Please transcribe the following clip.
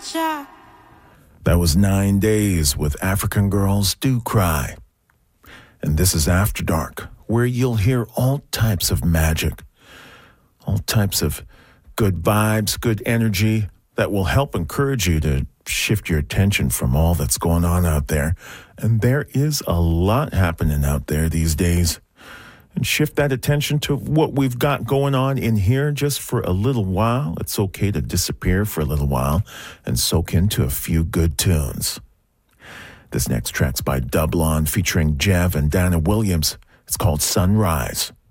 That was 9 Days with African Girls Do Cry. And this is After Dark, where you'll hear all types of magic, all types of good vibes, good energy that will help encourage you to shift your attention from all that's going on out there. And there is a lot happening out there these days. And shift that attention to what we've got going on in here just for a little while. It's okay to disappear for a little while and soak into a few good tunes. This next track's by Dublon featuring Jev and Dana Williams. It's called Sunrise.